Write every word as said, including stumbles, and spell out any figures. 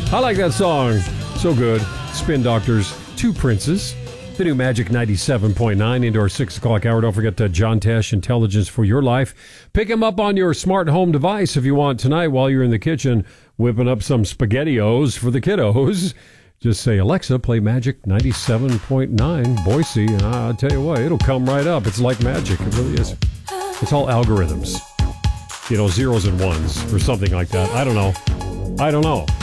I like that song. So good. Spin Doctors, Two Princes. The new Magic ninety-seven point nine into our six o'clock hour. Don't forget uh, John Tesh, Intelligence for Your Life. Pick him up on your smart home device if you want tonight while you're in the kitchen whipping up some SpaghettiOs for the kiddos. Just say, Alexa, play Magic ninety-seven point nine Boise, and I'll tell you what, it'll come right up. It's like magic. It really is. It's all algorithms. You know, zeros and ones or something like that. I don't know. I don't know.